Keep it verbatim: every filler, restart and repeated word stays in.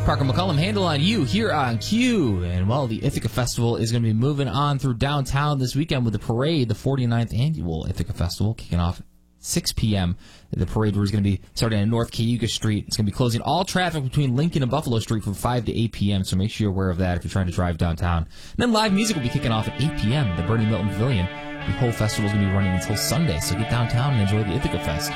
Parker McCullum, Handle on You here on Q. And, well, the Ithaca Festival is going to be moving on through downtown this weekend with the parade, the forty-ninth Annual Ithaca Festival, kicking off at six p.m. The parade is going to be starting on North Cayuga Street. It's going to be closing all traffic between Lincoln and Buffalo Street from five to eight p.m., so make sure you're aware of that if you're trying to drive downtown. And then live music will be kicking off at eight p.m. at the Bernie Milton Pavilion. The whole festival is going to be running until Sunday, so get downtown and enjoy the Ithaca Fest.